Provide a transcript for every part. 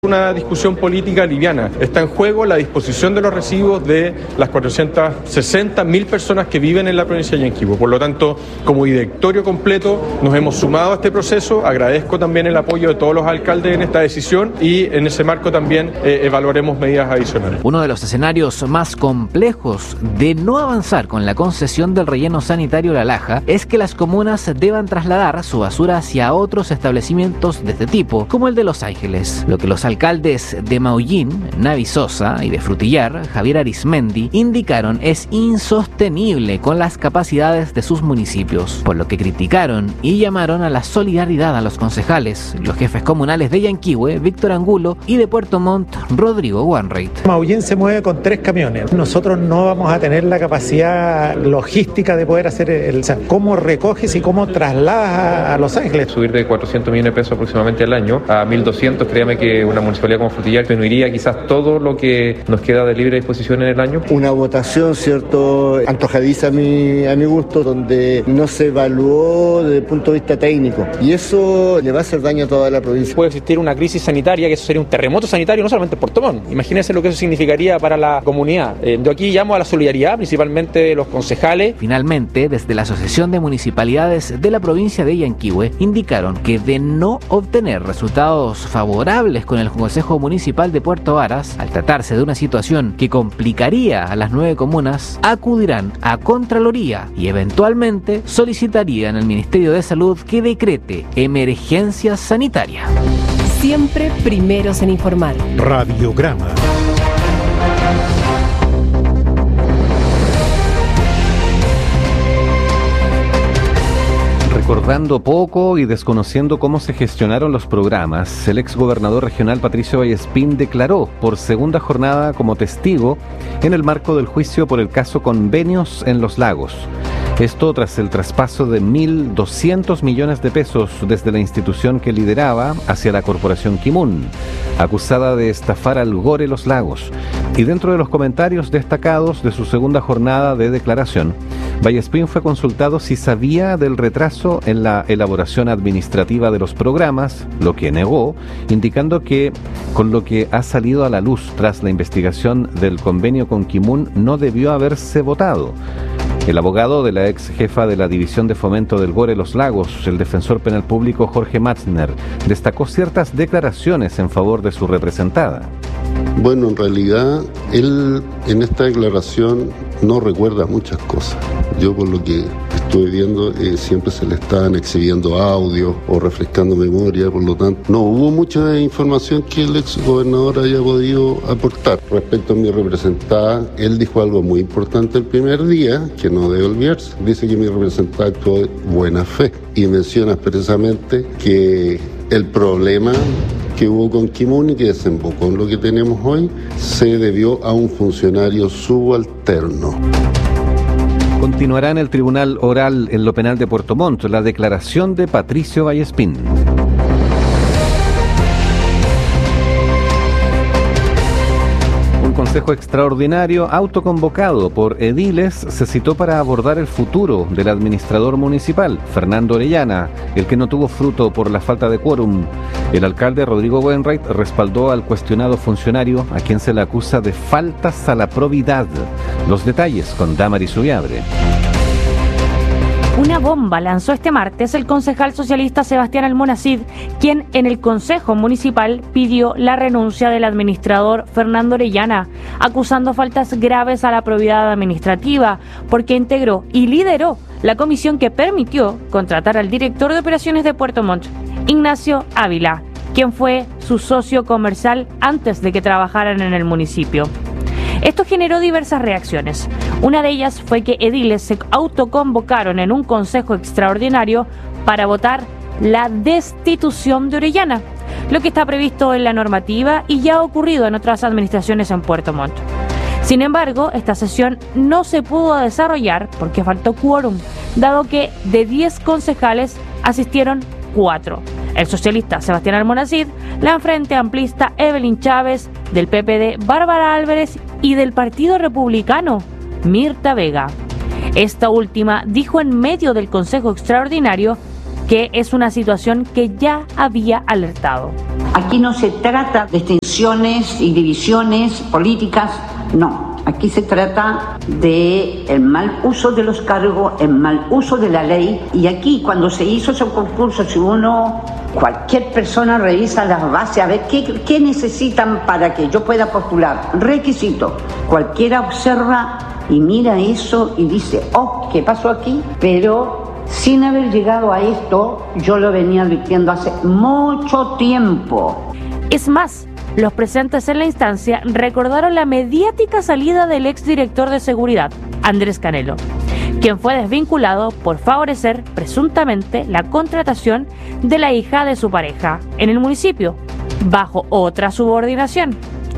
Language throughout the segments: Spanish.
Una discusión política liviana. Está en juego la disposición de los residuos de las 460.000 personas que viven en la provincia de Yanquihue. Por lo tanto, como directorio completo nos hemos sumado a este proceso. Agradezco también el apoyo de todos los alcaldes en esta decisión y en ese marco también evaluaremos medidas adicionales. Uno de los escenarios más complejos de no avanzar con la concesión del relleno sanitario La Laja es que las comunas deban trasladar su basura hacia otros establecimientos de este tipo, como el de Los Ángeles, lo que los alcaldes de Maullín, Navi Sosa, y de Frutillar, Javier Arismendi, indicaron es insostenible con las capacidades de sus municipios, por lo que criticaron y llamaron a la solidaridad a los concejales, los jefes comunales de Yanquihue, Víctor Angulo, y de Puerto Montt, Rodrigo Wanreit. Maullín se mueve con 3 camiones. Nosotros no vamos a tener la capacidad logística de poder hacer cómo recoges y cómo trasladas a Los Ángeles. Subir de 400 millones de pesos aproximadamente al año a 1.200, créame que una municipalidad como Frutillar disminuiría quizás todo lo que nos queda de libre disposición en el año. Una votación, cierto, antojadiza a mi gusto, donde no se evaluó desde el punto de vista técnico, y eso le va a hacer daño a toda la provincia. Puede existir una crisis sanitaria, que eso sería un terremoto sanitario, no solamente en Puerto Montt. Imagínense lo que eso significaría para la comunidad. Yo aquí llamo a la solidaridad, principalmente de los concejales. Finalmente, desde la Asociación de Municipalidades de la provincia de Yanquihue, indicaron que de no obtener resultados favorables con el Consejo Municipal de Puerto Varas, al tratarse de una situación que complicaría a las 9 comunas, acudirán a Contraloría y eventualmente solicitarían al Ministerio de Salud que decrete emergencia sanitaria. Siempre primeros en informar. Radiograma. Recordando poco y desconociendo cómo se gestionaron los programas, el exgobernador regional Patricio Vallespín declaró por segunda jornada como testigo en el marco del juicio por el caso Convenios en Los Lagos. Esto tras el traspaso de 1.200 millones de pesos desde la institución que lideraba hacia la corporación Kimun, acusada de estafar al Gore Los Lagos. Y dentro de los comentarios destacados de su segunda jornada de declaración, Vallespín fue consultado si sabía del retraso en la elaboración administrativa de los programas, lo que negó, indicando que con lo que ha salido a la luz tras la investigación del convenio con Kimun no debió haberse votado. El abogado de la ex jefa de la División de Fomento del Gore Los Lagos, el defensor penal público Jorge Matzner, destacó ciertas declaraciones en favor de su representada. Bueno, en realidad, él en esta declaración no recuerda muchas cosas. Yo por lo que estuve viendo, siempre se le estaban exhibiendo audios o refrescando memoria, por lo tanto, no hubo mucha información que el ex gobernador haya podido aportar. Respecto a mi representada, él dijo algo muy importante el primer día, que no debe olvidarse. Dice que mi representada actuó de buena fe y menciona expresamente que el problema que hubo con Kimun y que desembocó en lo que tenemos hoy se debió a un funcionario subalterno. Continuará en el Tribunal Oral en lo Penal de Puerto Montt la declaración de Patricio Vallespín. Un consejo extraordinario autoconvocado por ediles se citó para abordar el futuro del administrador municipal, Fernando Orellana, el que no tuvo fruto por la falta de quórum. El alcalde Rodrigo Wanreit respaldó al cuestionado funcionario, a quien se le acusa de faltas a la probidad. Los detalles con Damaris Ubiabre. Una bomba lanzó este martes el concejal socialista Sebastián Almonacid, quien en el Consejo Municipal pidió la renuncia del administrador Fernando Orellana, acusando faltas graves a la probidad administrativa, porque integró y lideró la comisión que permitió contratar al director de operaciones de Puerto Montt, Ignacio Ávila, quien fue su socio comercial antes de que trabajaran en el municipio. Esto generó diversas reacciones. Una de ellas fue que ediles se autoconvocaron en un consejo extraordinario para votar la destitución de Orellana, lo que está previsto en la normativa y ya ha ocurrido en otras administraciones en Puerto Montt. Sin embargo, esta sesión no se pudo desarrollar porque faltó quórum, dado que de 10 concejales asistieron 4. El socialista Sebastián Almonacid, la Frente Amplista Evelyn Chávez, del PPD Bárbara Álvarez y del Partido Republicano Mirta Vega. Esta última dijo en medio del Consejo Extraordinario que es una situación que ya había alertado. Aquí no se trata de extinciones y divisiones políticas, no. Aquí se trata de el mal uso de los cargos, el mal uso de la ley. Y aquí, cuando se hizo ese concurso, si cualquier persona revisa las bases a ver qué necesitan para que yo pueda postular, requisito. Cualquiera observa y mira eso y dice, oh, ¿qué pasó aquí? Pero sin haber llegado a esto, yo lo venía advirtiendo hace mucho tiempo. Es más, los presentes en la instancia recordaron la mediática salida del exdirector de seguridad, Andrés Canelo, quien fue desvinculado por favorecer presuntamente la contratación de la hija de su pareja en el municipio, bajo otra subordinación.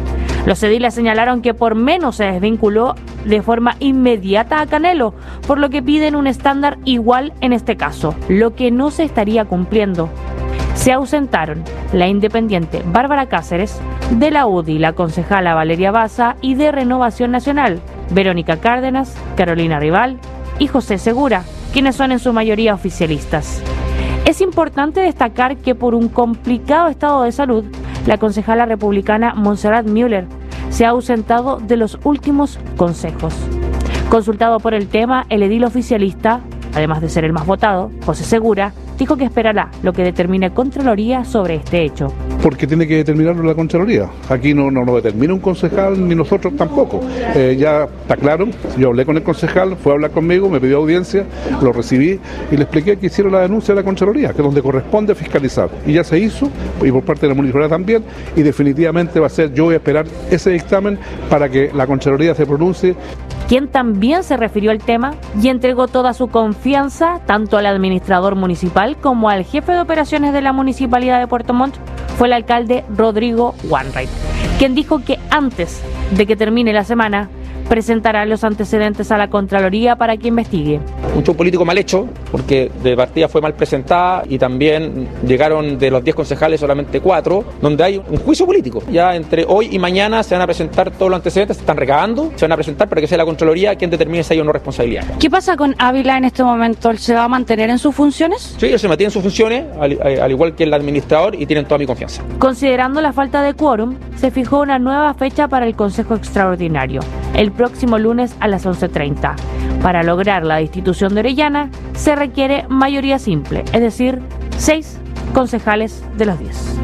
Los ediles señalaron que por menos se desvinculó de forma inmediata a Canelo, por lo que piden un estándar igual en este caso, lo que no se estaría cumpliendo. Se ausentaron la independiente Bárbara Cáceres, de la UDI la concejala Valeria Baza y de Renovación Nacional, Verónica Cárdenas, Carolina Rival y José Segura, quienes son en su mayoría oficialistas. Es importante destacar que por un complicado estado de salud, la concejala republicana Montserrat Müller se ha ausentado de los últimos consejos. Consultado por el tema, el edil oficialista, además de ser el más votado, José Segura, dijo que esperará lo que determine Contraloría sobre este hecho. Porque tiene que determinarlo la Contraloría. Aquí no lo determina un concejal ni nosotros tampoco. Ya está claro, yo hablé con el concejal, fue a hablar conmigo, me pidió audiencia, lo recibí y le expliqué que hicieron la denuncia a la Contraloría, que es donde corresponde fiscalizar. Y ya se hizo, y por parte de la municipalidad también, y definitivamente va a ser, yo voy a esperar ese dictamen para que la Contraloría se pronuncie. Quien también se refirió al tema y entregó toda su confianza tanto al administrador municipal como al jefe de operaciones de la Municipalidad de Puerto Montt fue el alcalde Rodrigo Wainwright, quien dijo que antes de que termine la semana presentará los antecedentes a la Contraloría para que investigue. Un show político mal hecho, porque de partida fue mal presentada y también llegaron de los 10 concejales solamente 4, donde hay un juicio político. Ya entre hoy y mañana se van a presentar todos los antecedentes, se están recabando, se van a presentar para que sea la Contraloría quien determine si hay o no responsabilidad. ¿Qué pasa con Ávila en este momento? ¿Él se va a mantener en sus funciones? Sí, él se mantiene en sus funciones, al igual que el administrador, y tienen toda mi confianza. Considerando la falta de quórum, se fijó una nueva fecha para el Consejo Extraordinario, el próximo lunes a las 11:30. Para lograr la destitución de Orellana se requiere mayoría simple, es decir, 6 concejales de los 10.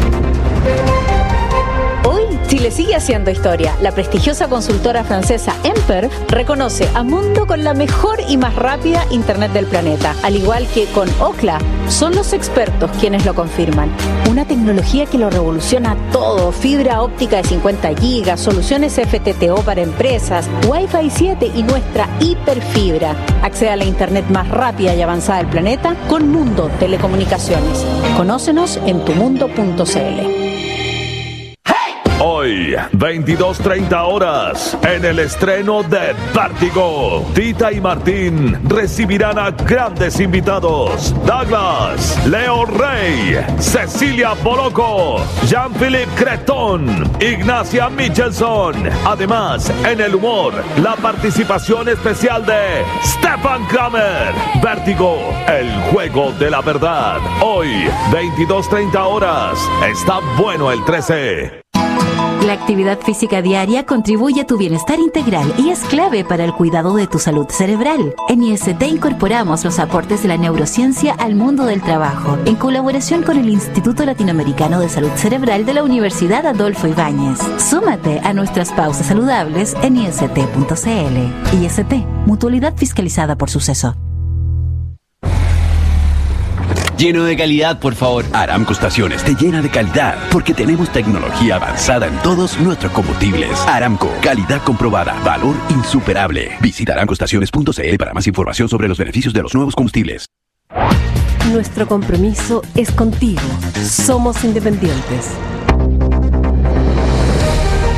Hoy Chile sigue haciendo historia. La prestigiosa consultora francesa Emper reconoce a Mundo con la mejor y más rápida internet del planeta. Al igual que con Ookla, son los expertos quienes lo confirman. Una tecnología que lo revoluciona todo. Fibra óptica de 50 gigas, soluciones FTTO para empresas, Wi-Fi 7 y nuestra hiperfibra. Accede a la internet más rápida y avanzada del planeta con Mundo Telecomunicaciones. Conócenos en tumundo.cl. Hoy, 22:30 horas, en el estreno de Vértigo, Tita y Martín recibirán a grandes invitados: Douglas, Leo Rey, Cecilia Boloco, Jean-Philippe Creton, Ignacia Michelson. Además, en el humor, la participación especial de Stefan Kramer. Vértigo, el juego de la verdad. Hoy, 22:30 horas. Está bueno el 13. La actividad física diaria contribuye a tu bienestar integral y es clave para el cuidado de tu salud cerebral. En IST incorporamos los aportes de la neurociencia al mundo del trabajo, en colaboración con el Instituto Latinoamericano de Salud Cerebral de la Universidad Adolfo Ibáñez. Súmate a nuestras pausas saludables en ist.cl. IST, mutualidad fiscalizada por Suceso. Lleno de calidad, por favor. Aramco Estaciones te llena de calidad porque tenemos tecnología avanzada en todos nuestros combustibles. Aramco, calidad comprobada, valor insuperable. Visita aramcoestaciones.cl para más información sobre los beneficios de los nuevos combustibles. Nuestro compromiso es contigo. Somos independientes.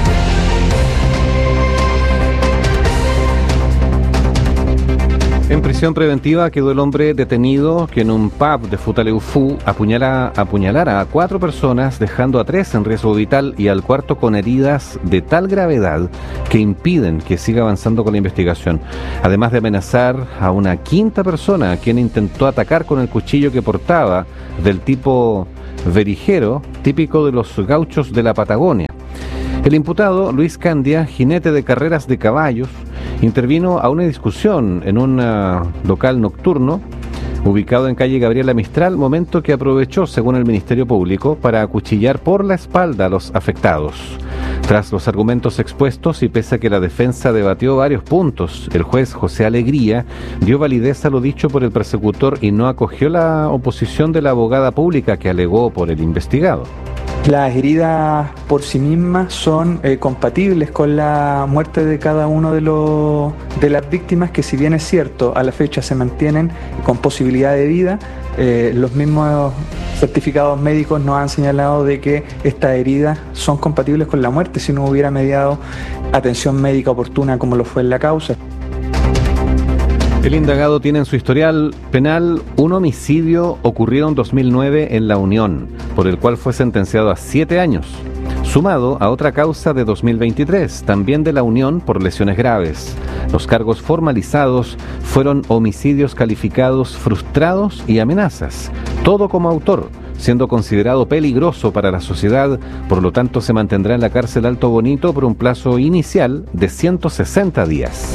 En prisión preventiva quedó el hombre detenido que en un pub de Futaleufú apuñalara a 4 personas, dejando a 3 en riesgo vital y al cuarto con heridas de tal gravedad que impiden que siga avanzando con la investigación. Además de amenazar a una 5ª persona a quien intentó atacar con el cuchillo que portaba, del tipo verijero, típico de los gauchos de la Patagonia. El imputado, Luis Candia, jinete de carreras de caballos, intervino a una discusión en un local nocturno ubicado en calle Gabriela Mistral, momento que aprovechó, según el Ministerio Público, para acuchillar por la espalda a los afectados. Tras los argumentos expuestos y pese a que la defensa debatió varios puntos, el juez José Alegría dio validez a lo dicho por el persecutor y no acogió la oposición de la abogada pública que alegó por el investigado. Las heridas por sí mismas son compatibles con la muerte de cada uno de las víctimas, que si bien es cierto, a la fecha se mantienen con posibilidad de vida, los mismos certificados médicos nos han señalado de que estas heridas son compatibles con la muerte si no hubiera mediado atención médica oportuna como lo fue en la causa. El indagado tiene en su historial penal un homicidio ocurrido en 2009 en La Unión, por el cual fue sentenciado a 7 años, sumado a otra causa de 2023, también de La Unión, por lesiones graves. Los cargos formalizados fueron homicidios calificados frustrados y amenazas, todo como autor, siendo considerado peligroso para la sociedad, por lo tanto se mantendrá en la cárcel Alto Bonito por un plazo inicial de 160 días.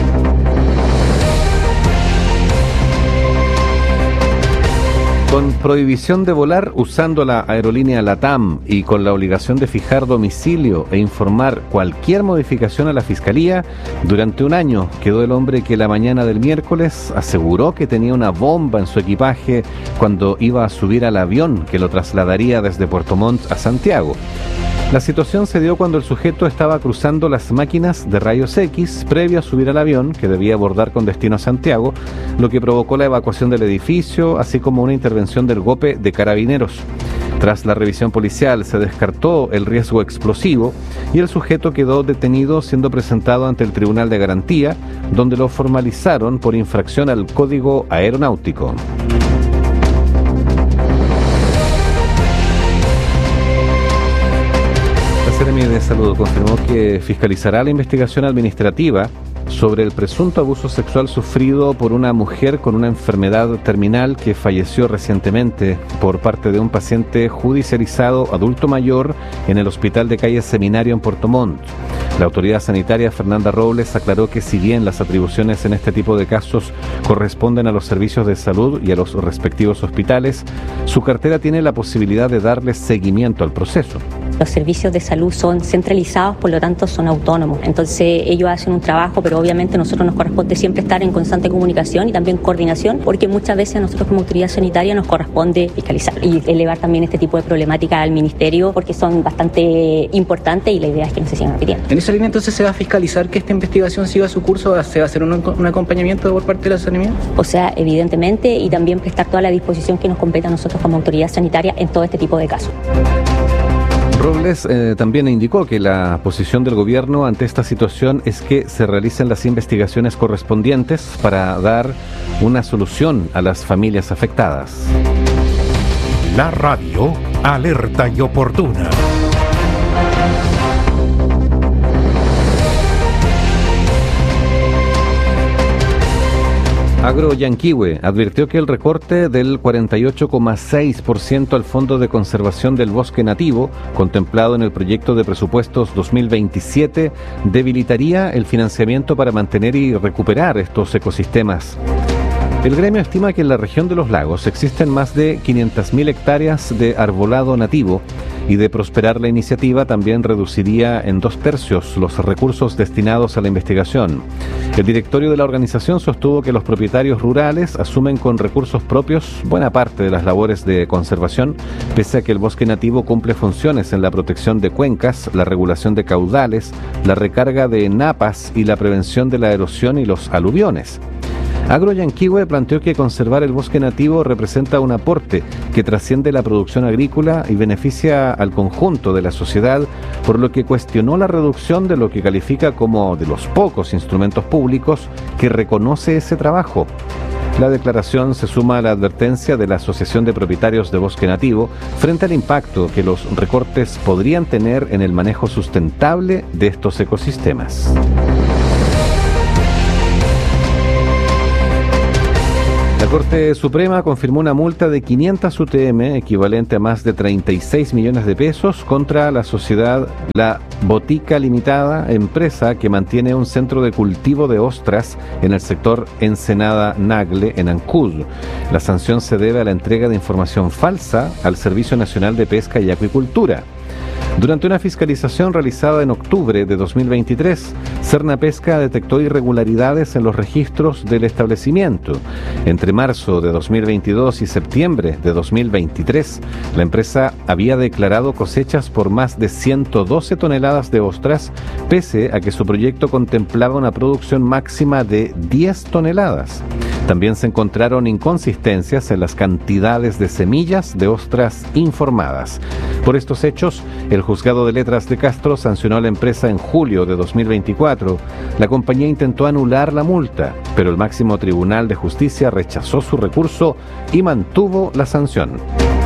Con prohibición de volar usando la aerolínea LATAM y con la obligación de fijar domicilio e informar cualquier modificación a la Fiscalía, durante un año quedó el hombre que la mañana del miércoles aseguró que tenía una bomba en su equipaje cuando iba a subir al avión que lo trasladaría desde Puerto Montt a Santiago. La situación se dio cuando el sujeto estaba cruzando las máquinas de rayos X previo a subir al avión que debía abordar con destino a Santiago, lo que provocó la evacuación del edificio, así como una intervención del GOPE de Carabineros. Tras la revisión policial se descartó el riesgo explosivo y el sujeto quedó detenido, siendo presentado ante el Tribunal de Garantía, donde lo formalizaron por infracción al Código Aeronáutico. La Seremi de Salud confirmó que fiscalizará la investigación administrativa sobre el presunto abuso sexual sufrido por una mujer con una enfermedad terminal que falleció recientemente por parte de un paciente judicializado adulto mayor en el hospital de calle Seminario en Puerto Montt. La autoridad sanitaria Fernanda Robles aclaró que si bien las atribuciones en este tipo de casos corresponden a los servicios de salud y a los respectivos hospitales, su cartera tiene la posibilidad de darle seguimiento al proceso. Los servicios de salud son centralizados, por lo tanto son autónomos. Entonces ellos hacen un trabajo, pero obviamente a nosotros nos corresponde siempre estar en constante comunicación y también coordinación, porque muchas veces a nosotros como autoridad sanitaria nos corresponde fiscalizar y elevar también este tipo de problemáticas al ministerio, porque son bastante importantes y la idea es que no se sigan repitiendo. En esa línea entonces se va a fiscalizar que esta investigación siga su curso, se va a hacer un acompañamiento por parte de la Seremi. O sea, evidentemente, y también prestar toda la disposición que nos compete a nosotros como autoridad sanitaria en todo este tipo de casos. Robles también indicó que la posición del gobierno ante esta situación es que se realicen las investigaciones correspondientes para dar una solución a las familias afectadas. La radio alerta y oportuna. Agro Yanquihue advirtió que el recorte del 48,6% al Fondo de Conservación del Bosque Nativo, contemplado en el proyecto de presupuestos 2027, debilitaría el financiamiento para mantener y recuperar estos ecosistemas. El gremio estima que en la región de los lagos existen más de 500.000 hectáreas de arbolado nativo y de prosperar la iniciativa también reduciría en 2/3 los recursos destinados a la investigación. El directorio de la organización sostuvo que los propietarios rurales asumen con recursos propios buena parte de las labores de conservación, pese a que el bosque nativo cumple funciones en la protección de cuencas, la regulación de caudales, la recarga de napas y la prevención de la erosión y los aluviones. Agroyanquihue planteó que conservar el bosque nativo representa un aporte que trasciende la producción agrícola y beneficia al conjunto de la sociedad, por lo que cuestionó la reducción de lo que califica como de los pocos instrumentos públicos que reconoce ese trabajo. La declaración se suma a la advertencia de la Asociación de Propietarios de Bosque Nativo frente al impacto que los recortes podrían tener en el manejo sustentable de estos ecosistemas. La Corte Suprema confirmó una multa de 500 UTM, equivalente a más de 36 millones de pesos, contra la sociedad La Botica Limitada, empresa que mantiene un centro de cultivo de ostras en el sector Ensenada-Nagle, en Ancud. La sanción se debe a la entrega de información falsa al Servicio Nacional de Pesca y Acuicultura. Durante una fiscalización realizada en octubre de 2023, Cernapesca detectó irregularidades en los registros del establecimiento. Entre marzo de 2022 y septiembre de 2023, la empresa había declarado cosechas por más de 112 toneladas de ostras, pese a que su proyecto contemplaba una producción máxima de 10 toneladas. También se encontraron inconsistencias en las cantidades de semillas de ostras informadas. Por estos hechos, el Juzgado de Letras de Castro sancionó a la empresa en julio de 2024. La compañía intentó anular la multa, pero el máximo tribunal de justicia rechazó su recurso y mantuvo la sanción.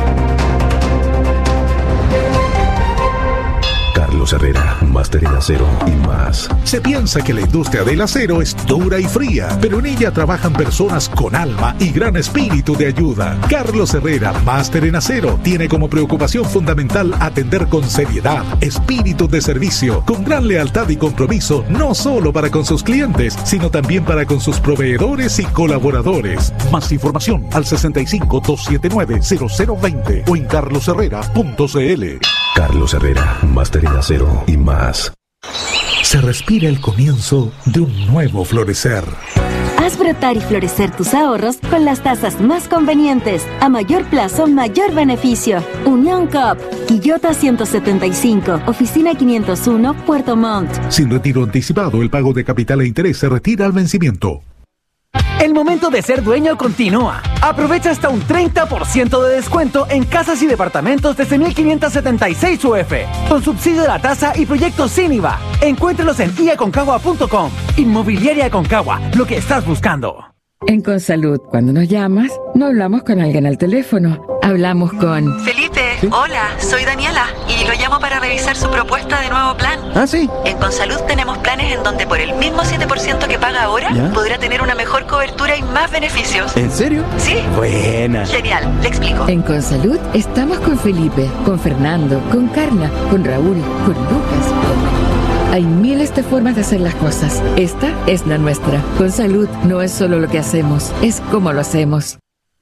Carlos Herrera, máster en acero y más. Se piensa que la industria del acero es dura y fría, pero en ella trabajan personas con alma y gran espíritu de ayuda. Carlos Herrera, máster en acero, tiene como preocupación fundamental atender con seriedad, espíritu de servicio, con gran lealtad y compromiso, no solo para con sus clientes, sino también para con sus proveedores y colaboradores. Más información al 65-279-0020 o en carlosherrera.cl. Carlos Herrera, máster en acero y más. Se respira el comienzo de un nuevo florecer. Haz brotar y florecer tus ahorros con las tasas más convenientes. A mayor plazo, mayor beneficio. Unión Coop, Quillota 175, Oficina 501, Puerto Montt. Sin retiro anticipado, el pago de capital e interés se retira al vencimiento. El momento de ser dueño continúa. Aprovecha hasta un 30% de descuento en casas y departamentos desde 1.576 UF, con subsidio de la tasa y proyectos sin IVA. Encuéntrelos en iaconcagua.com. Inmobiliaria Aconcagua, lo que estás buscando. En Consalud, cuando nos llamas, no hablamos con alguien al teléfono. Hablamos con... Felipe, hola, soy Daniela y lo llamo para revisar su propuesta de nuevo plan. ¿Ah, sí? En Consalud tenemos planes en donde por el mismo 7% que paga ahora, ¿ya?, podrá tener una mejor cobertura y más beneficios. ¿En serio? Sí. Buena. Genial, le explico. En Consalud estamos con Felipe, con Fernando, con Carla, con Raúl, con Lucas. Hay miles de formas de hacer las cosas. Esta es la nuestra. Consalud no es solo lo que hacemos, es cómo lo hacemos.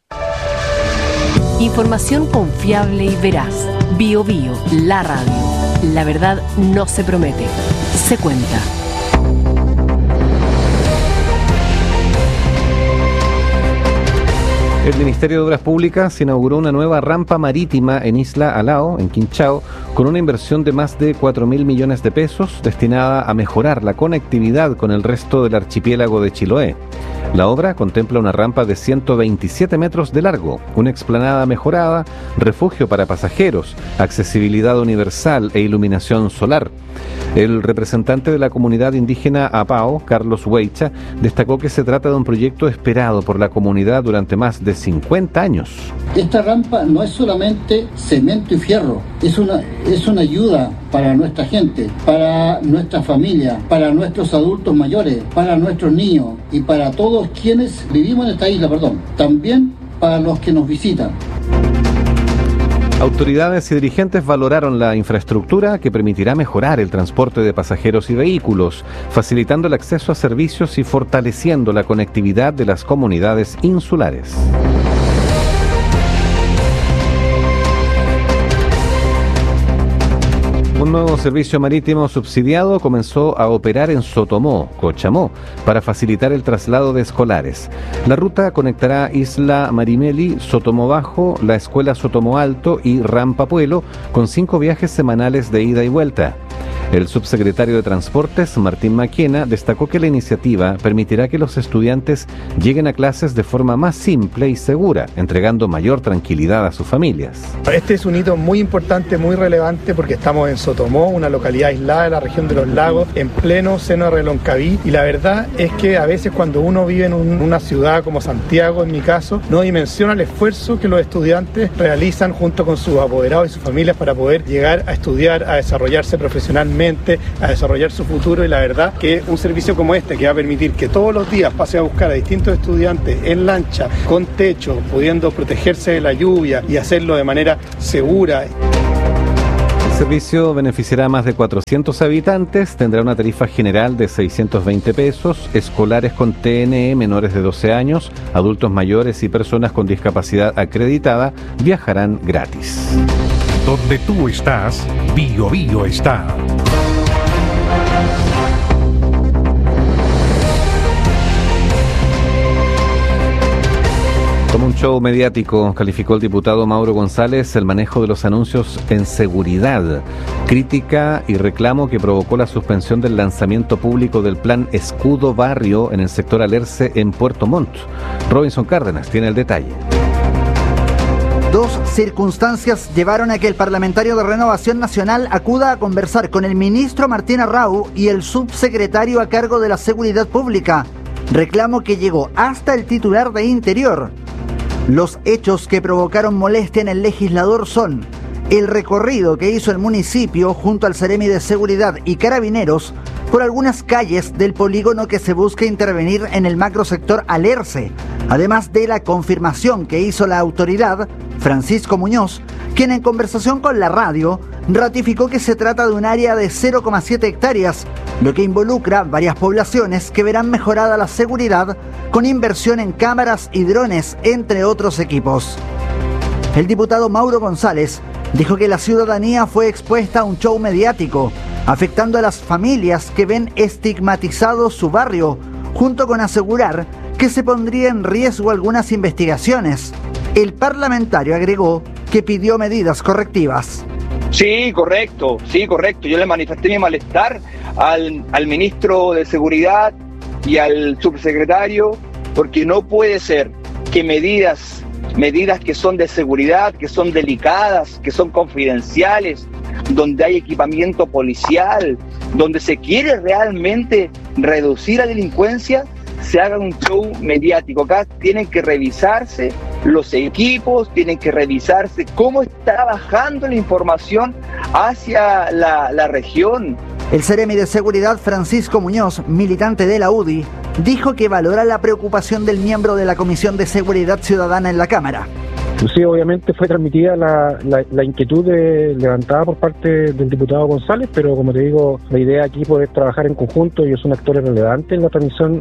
Información confiable y veraz. Bio Bio, la radio. La verdad no se promete, se cuenta. El Ministerio de Obras Públicas inauguró una nueva rampa marítima en Isla Alao, en Quinchao, con una inversión de más de 4.000 millones de pesos destinada a mejorar la conectividad con el resto del archipiélago de Chiloé. La obra contempla una rampa de 127 metros de largo, una explanada mejorada, refugio para pasajeros, accesibilidad universal e iluminación solar. El representante de la comunidad indígena Apao, Carlos Weicha, destacó que se trata de un proyecto esperado por la comunidad durante más de 50 años. Esta rampa no es solamente cemento y fierro, es una ayuda para nuestra gente, para nuestra familia, para nuestros adultos mayores, para nuestros niños y para todos quienes vivimos en esta isla, también para los que nos visitan. Autoridades y dirigentes valoraron la infraestructura que permitirá mejorar el transporte de pasajeros y vehículos, facilitando el acceso a servicios y fortaleciendo la conectividad de las comunidades insulares. Un nuevo servicio marítimo subsidiado comenzó a operar en Sotomó, Cochamó, para facilitar el traslado de escolares. La ruta conectará Isla Marimeli, Sotomó Bajo, la Escuela Sotomó Alto y Rampa Puelo, con 5 viajes semanales de ida y vuelta. El subsecretario de Transportes, Martín Maquena, destacó que la iniciativa permitirá que los estudiantes lleguen a clases de forma más simple y segura, entregando mayor tranquilidad a sus familias. Este es un hito muy importante, muy relevante, porque estamos en Sotomó, una localidad aislada de la región de los lagos, en pleno seno de Reloncaví, y la verdad es que a veces cuando uno vive en una ciudad como Santiago, en mi caso, no dimensiona el esfuerzo que los estudiantes realizan junto con sus apoderados y sus familias para poder llegar a estudiar, a desarrollarse profesionalmente, a desarrollar su futuro, y la verdad que un servicio como este, que va a permitir que todos los días pase a buscar a distintos estudiantes en lancha, con techo, pudiendo protegerse de la lluvia y hacerlo de manera segura. El servicio beneficiará a más de 400 habitantes, tendrá una tarifa general de 620 pesos, escolares con TNE menores de 12 años, adultos mayores y personas con discapacidad acreditada viajarán gratis. Donde tú estás, Bio Bio está. Como un show mediático, calificó el diputado Mauro González el manejo de los anuncios en seguridad, crítica y reclamo que provocó la suspensión del lanzamiento público del plan Escudo Barrio en el sector Alerce en Puerto Montt. Robinson Cárdenas tiene el detalle. Dos circunstancias llevaron a que el parlamentario de Renovación Nacional acuda a conversar con el ministro Martín Arrau y el subsecretario a cargo de la Seguridad Pública, reclamo que llegó hasta el titular de Interior. Los hechos que provocaron molestia en el legislador son el recorrido que hizo el municipio junto al Seremi de Seguridad y Carabineros por algunas calles del polígono que se busca intervenir en el macrosector Alerce, además de la confirmación que hizo la autoridad, Francisco Muñoz, quien en conversación con la radio ratificó que se trata de un área de 0,7 hectáreas, lo que involucra varias poblaciones que verán mejorada la seguridad con inversión en cámaras y drones, entre otros equipos. El diputado Mauro González dijo que la ciudadanía fue expuesta a un show mediático, afectando a las familias que ven estigmatizado su barrio, junto con asegurar que se pondría en riesgo algunas investigaciones. El parlamentario agregó que pidió medidas correctivas. Sí, correcto. Yo le manifesté mi malestar al ministro de Seguridad y al subsecretario, porque no puede ser que medidas que son de seguridad, que son delicadas, que son confidenciales, donde hay equipamiento policial, donde se quiere realmente reducir la delincuencia, se haga un show mediático. Acá tienen que revisarse los equipos, tienen que revisarse cómo está bajando la información hacia la región. El Seremi de Seguridad, Francisco Muñoz, militante de la UDI, dijo que valora la preocupación del miembro de la Comisión de Seguridad Ciudadana en la Cámara. Sí, obviamente fue transmitida la inquietud levantada por parte del diputado González, pero como te digo, la idea aquí es poder trabajar en conjunto. Ellos son actores relevantes en la tramitación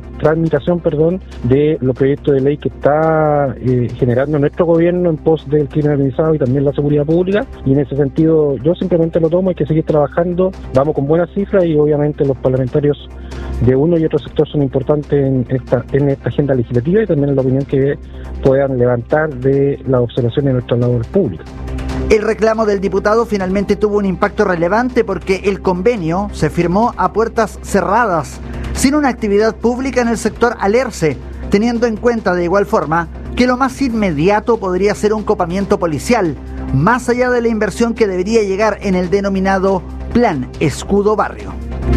de los proyectos de ley que está generando nuestro gobierno en pos del crimen organizado y también la seguridad pública, y en ese sentido yo simplemente lo tomo, hay que seguir trabajando, vamos con buenas cifras, y obviamente los parlamentarios de uno y otro sector son importantes en esta agenda legislativa y también en la opinión que puedan levantar de la observación de nuestra labor pública. El reclamo del diputado finalmente tuvo un impacto relevante porque el convenio se firmó a puertas cerradas, sin una actividad pública en el sector Alerce, teniendo en cuenta de igual forma que lo más inmediato podría ser un copamiento policial, más allá de la inversión que debería llegar en el denominado Plan Escudo Barrio.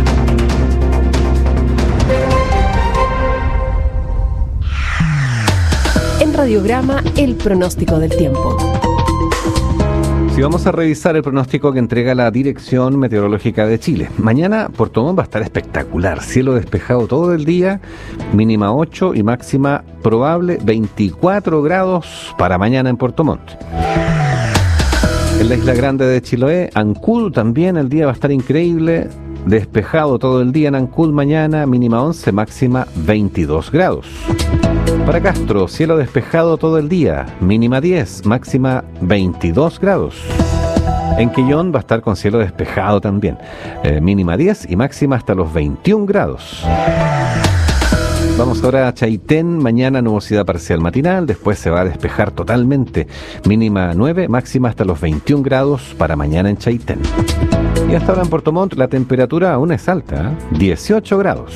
En Radiograma, el pronóstico del tiempo. Si vamos a revisar el pronóstico que entrega la Dirección Meteorológica de Chile. Mañana Puerto Montt va a estar espectacular, cielo despejado todo el día, mínima 8 y máxima probable 24 grados para mañana en Puerto Montt. En la Isla Grande de Chiloé, Ancud también el día va a estar increíble, despejado todo el día en Ancud mañana, mínima 11, máxima 22 grados. Para Castro, cielo despejado todo el día, mínima 10, máxima 22 grados. En Quillón va a estar con cielo despejado también, mínima 10 y máxima hasta los 21 grados. Vamos ahora a Chaitén, mañana nubosidad parcial matinal, después se va a despejar totalmente, mínima 9, máxima hasta los 21 grados para mañana en Chaitén. Y hasta ahora en Puerto Montt la temperatura aún es alta, 18 grados.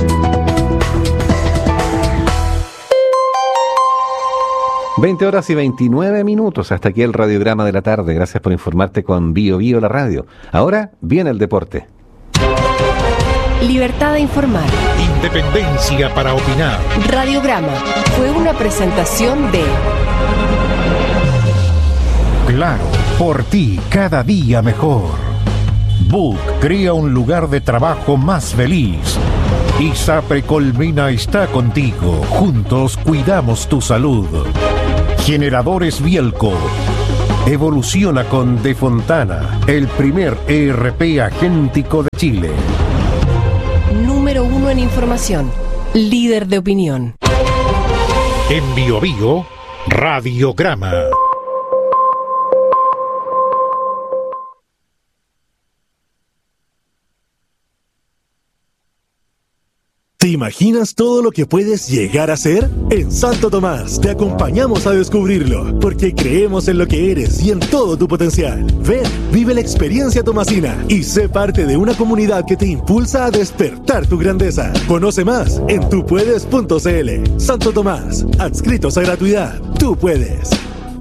(20:29). Hasta aquí el radiograma de la tarde. Gracias por informarte con Bio Bio la radio. Ahora viene el deporte. Libertad de informar. Independencia para opinar. Radiograma fue una presentación de Claro, por ti cada día mejor. Book crea un lugar de trabajo más feliz. ISAPRE Colmena está contigo. Juntos cuidamos tu salud. Generadores Bielco. Evoluciona con De Fontana, el primer ERP agéntico de Chile. Número 1 en información. Líder de opinión. En Bio Bio, Radiograma. ¿Te imaginas todo lo que puedes llegar a ser? En Santo Tomás te acompañamos a descubrirlo, porque creemos en lo que eres y en todo tu potencial. Ven, vive la experiencia tomasina y sé parte de una comunidad que te impulsa a despertar tu grandeza. Conoce más en tupuedes.cl. Santo Tomás, adscritos a gratuidad. Tú puedes.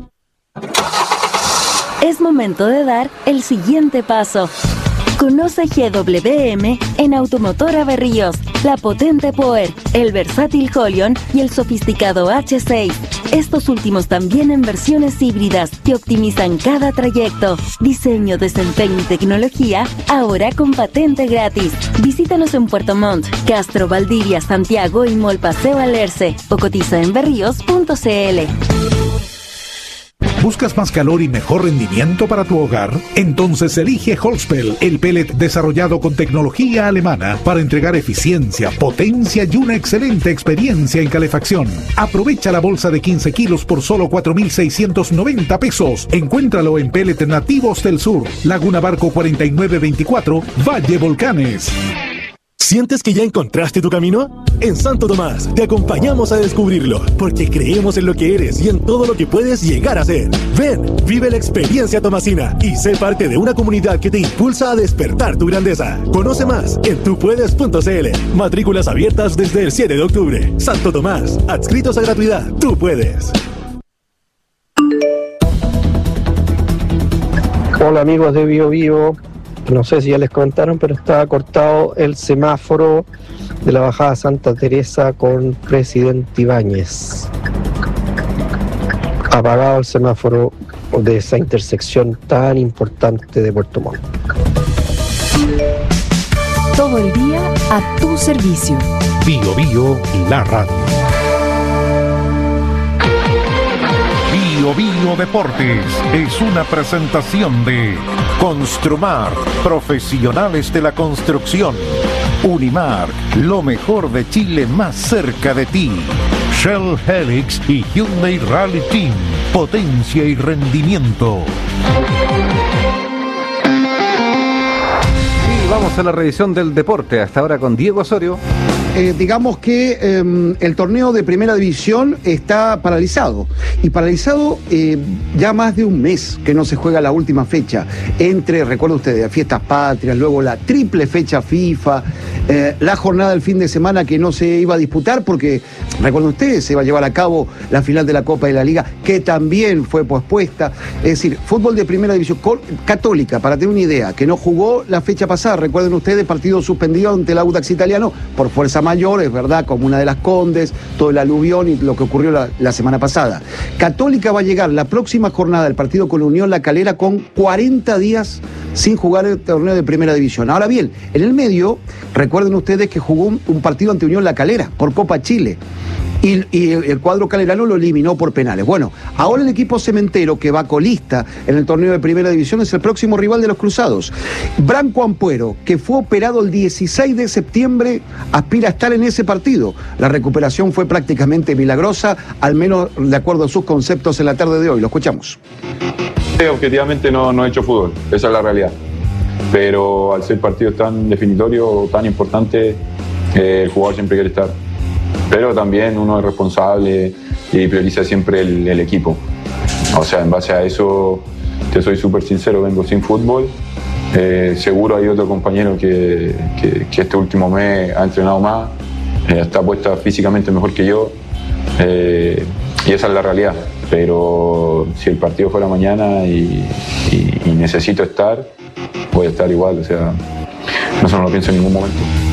Es momento de dar el siguiente paso. Conoce GWM en Automotora Berríos, la potente Power, el versátil Holion y el sofisticado H6. Estos últimos también en versiones híbridas que optimizan cada trayecto. Diseño, desempeño y tecnología, ahora con patente gratis. Visítanos en Puerto Montt, Castro, Valdivia, Santiago y Mall Paseo Alerce o cotiza en berríos.cl. ¿Buscas más calor y mejor rendimiento para tu hogar? Entonces elige Holzpel, el pellet desarrollado con tecnología alemana para entregar eficiencia, potencia y una excelente experiencia en calefacción. Aprovecha la bolsa de 15 kilos por solo 4.690 pesos. Encuéntralo en Pellet Nativos del Sur, Laguna Barco 4924, Valle Volcanes. ¿Sientes que ya encontraste tu camino? En Santo Tomás te acompañamos a descubrirlo, porque creemos en lo que eres y en todo lo que puedes llegar a ser. Ven, vive la experiencia tomasina y sé parte de una comunidad que te impulsa a despertar tu grandeza. Conoce más en tupuedes.cl. Matrículas abiertas desde el 7 de octubre. Santo Tomás, adscritos a gratuidad. Tú puedes. Hola amigos de Bio Bio. No sé si ya les comentaron, pero estaba cortado el semáforo de la bajada Santa Teresa con Presidente Ibáñez. Apagado el semáforo de esa intersección tan importante de Puerto Montt. Todo el día a tu servicio. Bio Bio, la radio. Bio Bio Deportes es una presentación de Construmar, profesionales de la construcción. Unimar, lo mejor de Chile más cerca de ti. Shell Helix y Hyundai Rally Team, potencia y rendimiento. Y vamos a la revisión del deporte, hasta ahora con Diego Osorio. Digamos que el torneo de primera división está paralizado. Y paralizado ya más de un mes que no se juega la última fecha. Entre, recuerden ustedes, fiestas patrias, luego la triple fecha FIFA, la jornada del fin de semana que no se iba a disputar porque, recuerden ustedes, se iba a llevar a cabo la final de la Copa de la Liga, que también fue pospuesta. Es decir, fútbol de primera división. Católica, para tener una idea, que no jugó la fecha pasada, recuerden ustedes, partido suspendido ante el Audax Italiano por fuerza mayor, es verdad, Comuna de las Condes, todo el aluvión y lo que ocurrió la semana pasada. Católica va a llegar la próxima jornada del partido con la Unión La Calera con 40 días sin jugar el torneo de primera división. Ahora bien, en el medio, recuerden ustedes que jugó un partido ante Unión La Calera por Copa Chile. Y el cuadro calerano lo eliminó por penales. Bueno, ahora el equipo cementero, que va colista en el torneo de primera división, es el próximo rival de los cruzados. Branco Ampuero, que fue operado el 16 de septiembre, aspira a estar en ese partido. La recuperación fue prácticamente milagrosa, al menos de acuerdo a sus conceptos en la tarde de hoy. Lo escuchamos. Objetivamente no he hecho fútbol, esa es la realidad. Pero al ser partidos tan definitorios, tan importantes, el jugador siempre quiere estar. Pero también uno es responsable y prioriza siempre el equipo. O sea, en base a eso, te soy súper sincero, vengo sin fútbol Seguro hay otro compañero que este último mes ha entrenado más, está puesta físicamente mejor que yo, y esa es la realidad. Pero si el partido fuera mañana y necesito estar, voy a estar igual, o sea, no lo pienso en ningún momento.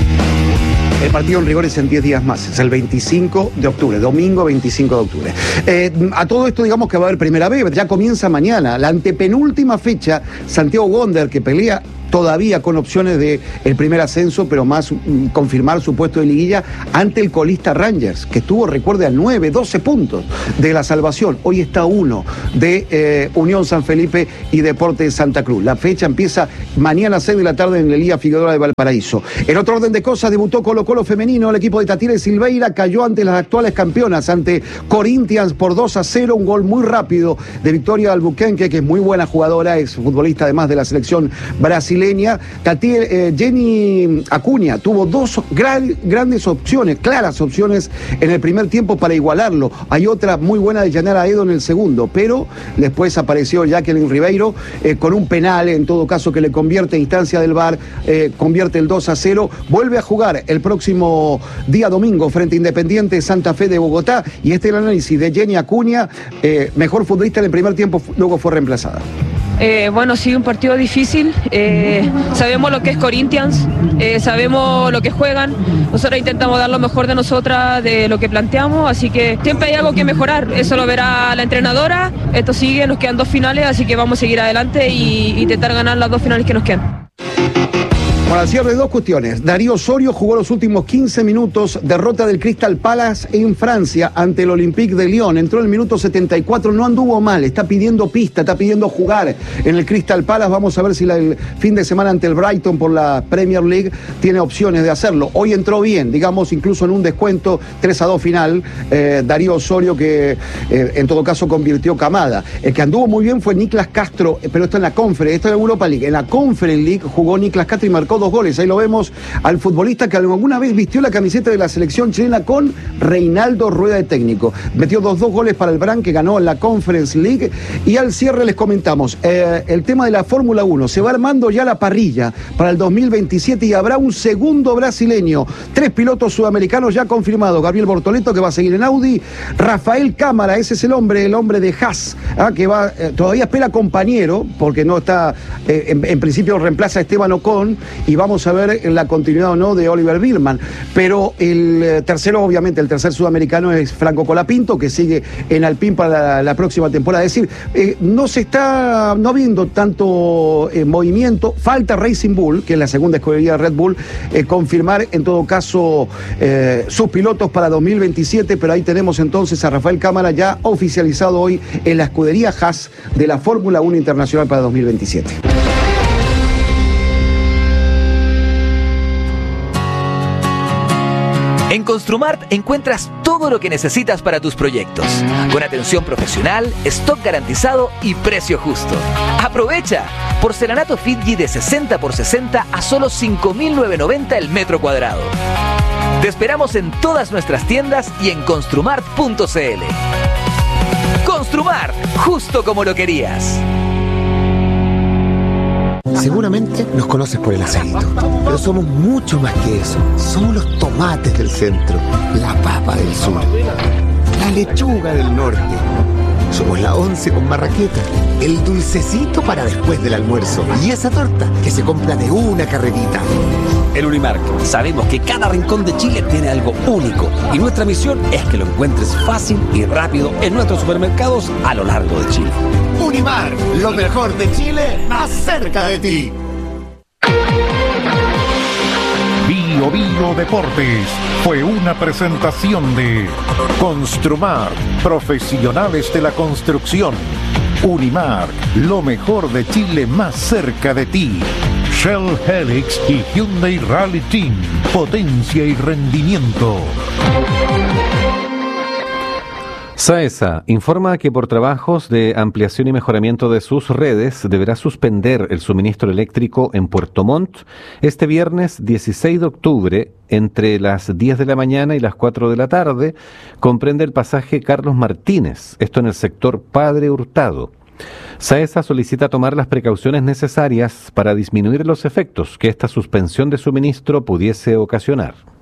El partido en rigor es en 10 días más, es el 25 de octubre, domingo 25 de octubre. A todo esto digamos que va a haber primera B, ya comienza mañana, la antepenúltima fecha, Santiago Wander, que pelea todavía con opciones de el primer ascenso, pero más confirmar su puesto de liguilla ante el colista Rangers, que estuvo, recuerde, a 12 puntos de la salvación. Hoy está 1 de Unión San Felipe y Deportes Santa Cruz. La fecha empieza mañana a 6 de la tarde en la Liga Figueroa de Valparaíso. En otro orden de cosas, debutó Colo-Colo femenino. El equipo de Tatire Silveira cayó ante las actuales campeonas, ante Corinthians por 2-0, un gol muy rápido de Victoria Albuquerque, que es muy buena jugadora, es futbolista además de la selección brasileña. Jenny Acuña tuvo dos grandes opciones, claras opciones en el primer tiempo para igualarlo. Hay otra muy buena de Yanara Edo en el segundo, pero después apareció Jacqueline Ribeiro con un penal, en todo caso, que le convierte a instancia del VAR, convierte el 2-0, vuelve a jugar el próximo día domingo frente a Independiente Santa Fe de Bogotá, y este es el análisis de Jenny Acuña, mejor futbolista en el primer tiempo, luego fue reemplazada. Bueno, sí, un partido difícil. Sabemos lo que es Corinthians, sabemos lo que juegan. Nosotros intentamos dar lo mejor de nosotras, de lo que planteamos, así que siempre hay algo que mejorar. Eso lo verá la entrenadora. Esto sigue, nos quedan 2 finales, así que vamos a seguir adelante y intentar ganar las 2 finales que nos quedan. Bueno, al cierre, 2 cuestiones. Darío Osorio jugó los últimos 15 minutos, derrota del Crystal Palace en Francia ante el Olympique de Lyon. Entró en el minuto 74, no anduvo mal, está pidiendo pista, está pidiendo jugar en el Crystal Palace. Vamos a ver si el fin de semana ante el Brighton por la Premier League tiene opciones de hacerlo. Hoy entró bien, digamos, incluso en un descuento 3-2 final, Darío Osorio, que en todo caso convirtió Camada. El que anduvo muy bien fue Niklas Castro, pero esto en la Conference, esto en la Europa League. En la Conference League jugó Niklas Castro y marcó 2 goles. Ahí lo vemos al futbolista que alguna vez vistió la camiseta de la selección chilena con Reinaldo Rueda de técnico. Metió 2 goles para el Brann, que ganó en la Conference League. Y al cierre les comentamos el tema de la Fórmula 1. Se va armando ya la parrilla para el 2027 y habrá un segundo brasileño. 3 pilotos sudamericanos ya confirmados. Gabriel Bortoleto, que va a seguir en Audi. Rafael Cámara, ese es el hombre de Haas, que va todavía espera compañero, porque no está, en principio reemplaza a Esteban Ocon, y vamos a ver la continuidad o no de Oliver Biermann. Pero el tercero, obviamente, el tercer sudamericano es Franco Colapinto, que sigue en Alpine para la próxima temporada. Es decir, no habiendo tanto movimiento. Falta Racing Bull, que es la segunda escudería de Red Bull, confirmar en todo caso sus pilotos para 2027, pero ahí tenemos entonces a Rafael Cámara ya oficializado hoy en la escudería Haas de la Fórmula 1 Internacional para 2027. En Construmart encuentras todo lo que necesitas para tus proyectos, con atención profesional, stock garantizado y precio justo. ¡Aprovecha! Porcelanato Fidji de 60 por 60 a solo 5.990 el metro cuadrado. Te esperamos en todas nuestras tiendas y en construmart.cl. Construmart, justo como lo querías. Seguramente nos conoces por el aceito, pero somos mucho más que eso. Somos los tomates del centro, la papa del sur, la lechuga del norte. Somos la 11 con marraqueta, el dulcecito para después del almuerzo y esa torta que se compra de una carrerita. En Unimark sabemos que cada rincón de Chile tiene algo único y nuestra misión es que lo encuentres fácil y rápido en nuestros supermercados a lo largo de Chile. Unimark, lo mejor de Chile, más cerca de ti. Bio Bio Deportes fue una presentación de Construmar, profesionales de la construcción. Unimark, lo mejor de Chile más cerca de ti. Shell Helix y Hyundai Rally Team, potencia y rendimiento. SAESA informa que por trabajos de ampliación y mejoramiento de sus redes deberá suspender el suministro eléctrico en Puerto Montt este viernes 16 de octubre entre las 10 de la mañana y las 4 de la tarde. Comprende el pasaje Carlos Martínez, esto en el sector Padre Hurtado. SAESA solicita tomar las precauciones necesarias para disminuir los efectos que esta suspensión de suministro pudiese ocasionar.